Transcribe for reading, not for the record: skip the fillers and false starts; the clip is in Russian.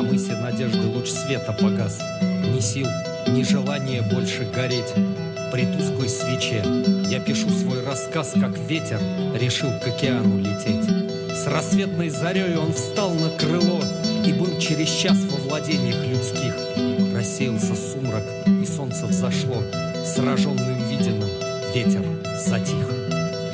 мысе надежды луч света погас. Ни сил, ни желания больше гореть. При тусклой свече я пишу свой рассказ, как ветер решил к океану лететь. С рассветной зарей он встал на крыло и был через час во владениях людских. Рассеялся сумрак, и солнце взошло. Сраженный увиденным, ветер затих.